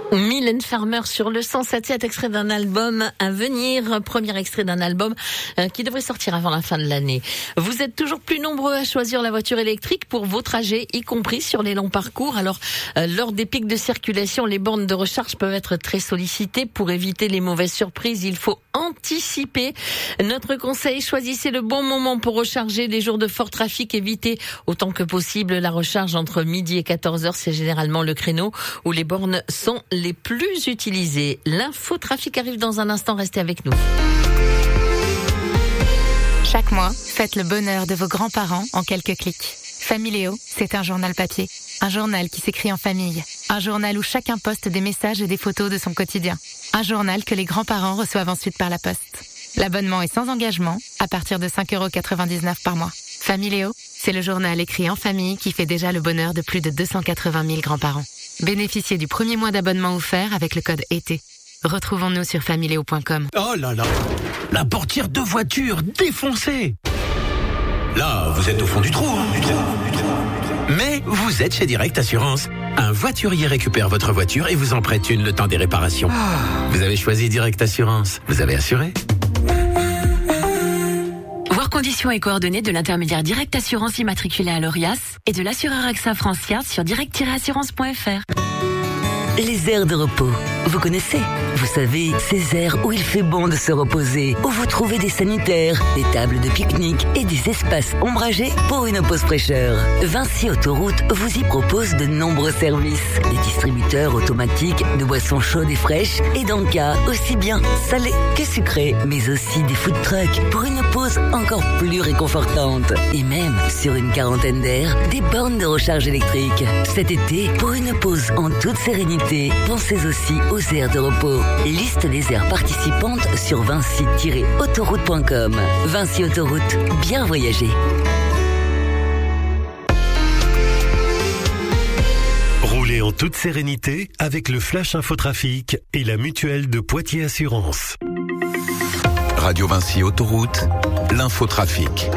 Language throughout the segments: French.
Mylène Farmer sur le 107, extrait d'un album à venir, premier extrait d'un album qui devrait sortir avant la fin de l'année. Vous êtes toujours plus nombreux à choisir la voiture électrique pour vos trajets, y compris sur les longs parcours. Alors, lors des pics de circulation, les bornes de recharge peuvent être très sollicitées. Pour éviter les mauvaises surprises, il faut anticiper. Notre conseil, choisissez le bon moment pour recharger. Les jours de fort trafic, évitez autant que possible la recharge entre midi et 14h. C'est généralement le créneau où les bornes sont les plus utilisées. L'infotrafic arrive dans un instant, restez avec nous. Chaque mois, faites le bonheur de vos grands-parents en quelques clics. Familéo, c'est un journal papier. Un journal qui s'écrit en famille. Un journal où chacun poste des messages et des photos de son quotidien. Un journal que les grands-parents reçoivent ensuite par la poste. L'abonnement est sans engagement, à partir de 5,99€ par mois. Familéo, c'est le journal écrit en famille qui fait déjà le bonheur de plus de 280 000 grands-parents. Bénéficiez du premier mois d'abonnement offert avec le code ET. Retrouvons-nous sur familéo.com. Oh là là, la portière de voiture défoncée. Là, vous êtes au fond du trou, Mais vous êtes chez Direct Assurance. Un voiturier récupère votre voiture et vous en prête une le temps des réparations. Vous avez choisi Direct Assurance. Vous avez assuré. Voir conditions et coordonnées de l'intermédiaire Direct Assurance immatriculé à l'ORIAS et de l'assureur AXA France-Yard sur direct-assurance.fr. Les aires de repos. Vous connaissez? Vous savez, ces aires où il fait bon de se reposer, où vous trouvez des sanitaires, des tables de pique-nique et des espaces ombragés pour une pause fraîcheur. Vinci Autoroute vous y propose de nombreux services. Des distributeurs automatiques de boissons chaudes et fraîches et d'encas aussi bien salés que sucrés, mais aussi des food trucks pour une pause encore plus réconfortante. Et même, sur une quarantaine d'aires, des bornes de recharge électrique. Cet été, pour une pause en toute sérénité, pensez aussi aux aires de repos. Liste des aires participantes sur vinci-autoroute.com. Vinci Autoroute, bien voyager. Roulez en toute sérénité avec le Flash Infotrafic et la mutuelle de Poitiers Assurance. Radio Vinci Autoroute, l'infotrafic.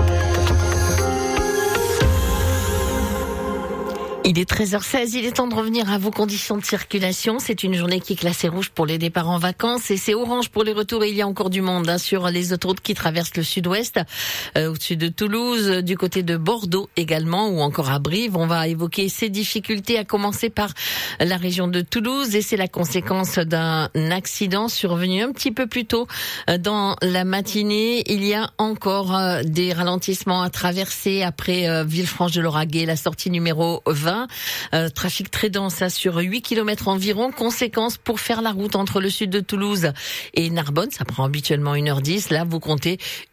Il est 13h16, il est temps de revenir à vos conditions de circulation. C'est une journée qui est classée rouge pour les départs en vacances et c'est orange pour les retours. Et il y a encore du monde sur les autoroutes qui traversent le sud-ouest, au-dessus de Toulouse, du côté de Bordeaux également, ou encore à Brive. On va évoquer ces difficultés, à commencer par la région de Toulouse. Et c'est la conséquence d'un accident survenu un petit peu plus tôt dans la matinée. Il y a encore des ralentissements à traverser après Villefranche-de-Lauragais, la sortie numéro 20. Trafic très dense sur 8 km environ. Conséquence, pour faire la route entre le sud de Toulouse et Narbonne, ça prend habituellement 1h10. Là, vous comptez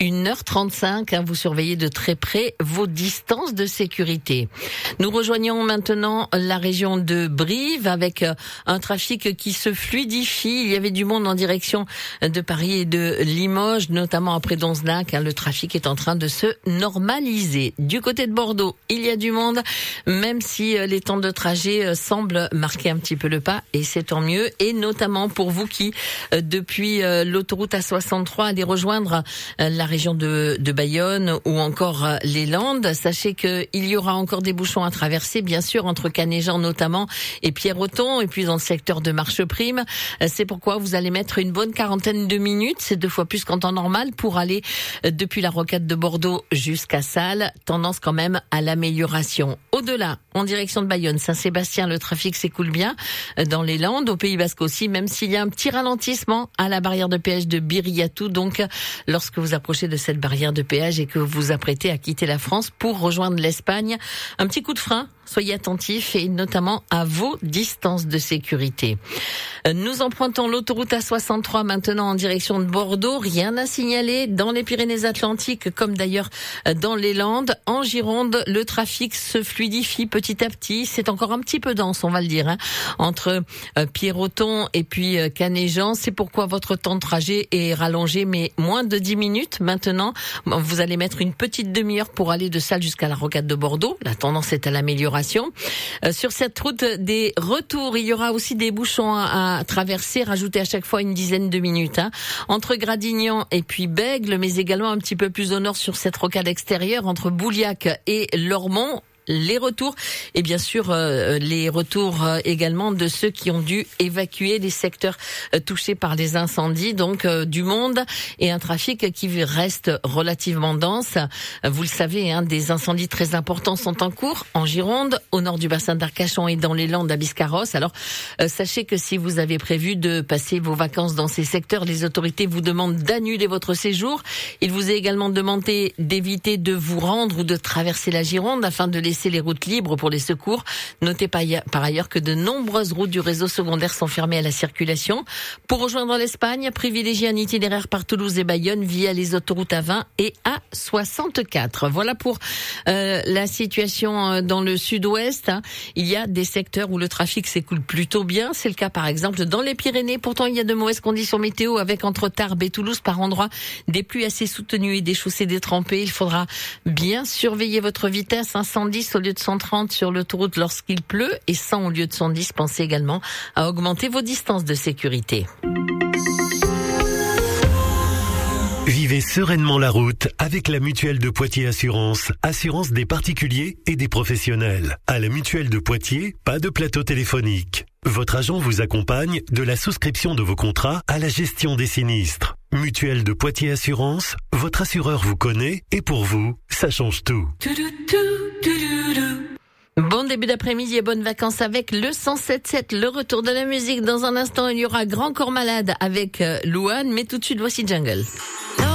1h35. Vous surveillez de très près vos distances de sécurité. Nous rejoignons maintenant la région de Brive avec un trafic qui se fluidifie. Il y avait du monde en direction de Paris et de Limoges, notamment après Donzenac. Le trafic est en train de se normaliser. Du côté de Bordeaux, il y a du monde, même si les temps de trajet semblent marquer un petit peu le pas, et c'est tant mieux, et notamment pour vous qui, depuis l'autoroute A63, allez rejoindre la région de Bayonne ou encore les Landes. Sachez qu'il y aura encore des bouchons à traverser, bien sûr, entre Canet-Jean notamment et Pierreton, et puis dans le secteur de Marcheprime. C'est pourquoi vous allez mettre une bonne quarantaine de minutes, c'est 2 fois plus qu'en temps normal, pour aller depuis la rocade de Bordeaux jusqu'à Salles. Tendance quand même à l'amélioration. Au-delà, en direction de Bayonne, Saint-Sébastien, le trafic s'écoule bien. Dans les Landes, au Pays Basque aussi, même s'il y a un petit ralentissement à la barrière de péage de Biriatou. Donc, lorsque vous approchez de cette barrière de péage et que vous vous apprêtez à quitter la France pour rejoindre l'Espagne, un petit coup de frein. Soyez attentifs et notamment à vos distances de sécurité. Nous empruntons l'autoroute A63 maintenant en direction de Bordeaux. Rien à signaler dans les Pyrénées-Atlantiques, comme d'ailleurs dans les Landes. En Gironde, le trafic se fluidifie petit à petit. C'est encore un petit peu dense, on va le dire, entre Pierreton et puis Canet-Jean. C'est pourquoi votre temps de trajet est rallongé, mais moins de 10 minutes maintenant. Vous allez mettre une petite demi-heure pour aller de Salles jusqu'à la rocade de Bordeaux. La tendance est à l'amélioration. Sur cette route des retours, il y aura aussi des bouchons à traverser, rajouter à chaque fois une dizaine de minutes, entre Gradignan et puis Bègles, mais également un petit peu plus au nord sur cette rocade extérieure entre Bouliac et Lormont. les retours et bien sûr les retours également de ceux qui ont dû évacuer les secteurs touchés par les incendies, donc du monde, et un trafic qui reste relativement dense. Vous le savez, des incendies très importants sont en cours en Gironde, au nord du bassin d'Arcachon et dans les Landes à Biscarrosse. Alors sachez que si vous avez prévu de passer vos vacances dans ces secteurs, les autorités vous demandent d'annuler votre séjour. Il vous est également demandé d'éviter de vous rendre ou de traverser la Gironde afin de laisser les routes libres pour les secours. Notez par ailleurs que de nombreuses routes du réseau secondaire sont fermées à la circulation. Pour rejoindre l'Espagne, privilégiez un itinéraire par Toulouse et Bayonne via les autoroutes A20 et A64. Voilà pour la situation dans le sud-ouest. Il y a des secteurs où le trafic s'écoule plutôt bien. C'est le cas par exemple dans les Pyrénées. Pourtant, il y a de mauvaises conditions météo avec entre Tarbes et Toulouse par endroits des pluies assez soutenues et des chaussées détrempées. Il faudra bien surveiller votre vitesse. 110 au lieu de 130 sur l'autoroute lorsqu'il pleut et 100 au lieu de 110. Pensez également à augmenter vos distances de sécurité. Vivez sereinement la route avec la Mutuelle de Poitiers Assurance. Assurance des particuliers et des professionnels. À la Mutuelle de Poitiers, pas de plateau téléphonique. Votre agent vous accompagne de la souscription de vos contrats à la gestion des sinistres. Mutuelle de Poitiers Assurance, votre assureur vous connaît et pour vous, ça change tout. Bon début d'après-midi et bonnes vacances avec le 107.7, le retour de la musique. Dans un instant, il y aura Grand Corps Malade avec Louane, mais tout de suite, voici Jungle.